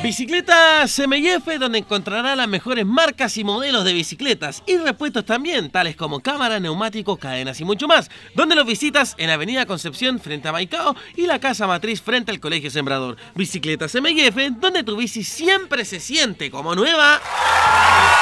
Bicicletas M&F, donde encontrará las mejores marcas y modelos de bicicletas y repuestos también, tales como cámara, neumáticos, cadenas y mucho más, donde los visitas en Avenida Concepción frente a Maicao y la Casa Matriz frente al Colegio Sembrador. Bicicletas M&F, donde tu bici siempre se siente como nueva.